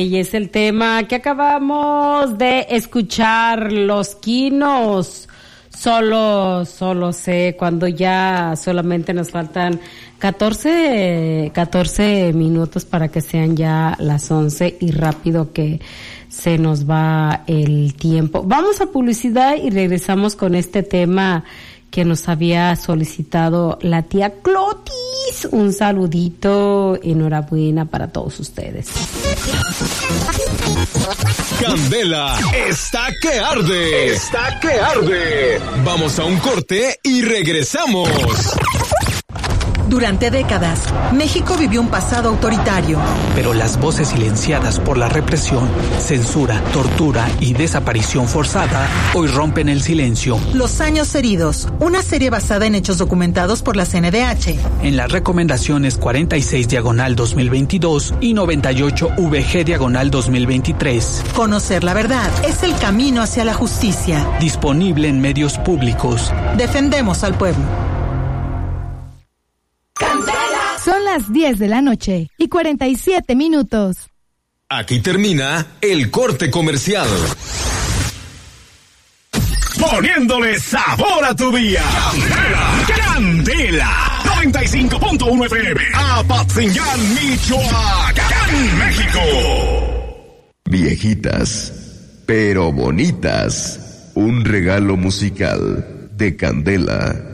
Y es el tema que acabamos de escuchar, Los Quinos. Solo sé, cuando ya solamente nos faltan 14 minutos para que sean ya las 11 y rápido que se nos va el tiempo. Vamos a publicidad y regresamos con este tema que nos había solicitado la tía Clotis. Un saludito, enhorabuena para todos ustedes. Candela está que arde. Está que arde. Vamos a un corte y regresamos. Durante décadas, México vivió un pasado autoritario. Pero las voces silenciadas por la represión, censura, tortura y desaparición forzada hoy rompen el silencio. Los años heridos, una serie basada en hechos documentados por la CNDH. En las recomendaciones 46/2022 y 98/VG/2023. Conocer la verdad es el camino hacia la justicia. Disponible en medios públicos. Defendemos al pueblo. Son las 10 de la noche y 47 minutos. Aquí termina el corte comercial. Poniéndole sabor a tu día. Candela. 95.1 FM. Apatzingán, Michoacán, México. Viejitas, pero bonitas. Un regalo musical de Candela.